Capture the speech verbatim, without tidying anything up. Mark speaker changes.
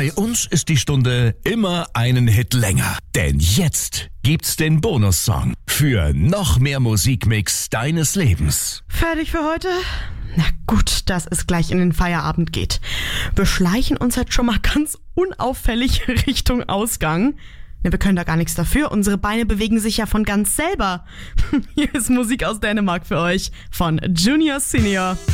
Speaker 1: Bei uns ist die Stunde immer einen Hit länger. Denn jetzt gibt's den Bonussong für noch mehr Musikmix deines Lebens.
Speaker 2: Fertig für heute? Na gut, dass es gleich in den Feierabend geht. Wir schleichen uns jetzt schon mal ganz unauffällig Richtung Ausgang. Ja, wir können da gar nichts dafür. Unsere Beine bewegen sich ja von ganz selber. Hier ist Musik aus Dänemark für euch von Junior Senior.